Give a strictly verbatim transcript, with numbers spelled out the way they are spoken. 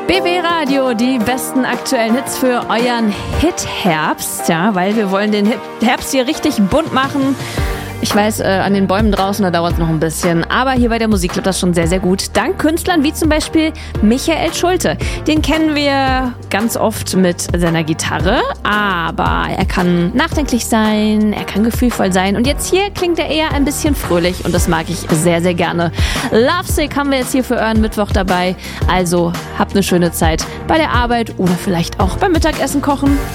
B B Radio, die besten aktuellen Hits für euren Hit-Herbst, ja, weil wir wollen den Herbst hier richtig bunt machen. Ich weiß, äh, an den Bäumen draußen, da dauert es noch ein bisschen, aber hier bei der Musik klappt das schon sehr, sehr gut. Dank Künstlern wie zum Beispiel Michael Schulte. Den kennen wir ganz oft mit seiner Gitarre, aber er kann nachdenklich sein, er kann gefühlvoll sein und jetzt hier klingt er eher ein bisschen fröhlich und das mag ich sehr, sehr gerne. Lovesick haben wir jetzt hier für euren Mittwoch dabei, also habt eine schöne Zeit bei der Arbeit oder vielleicht auch beim Mittagessen kochen.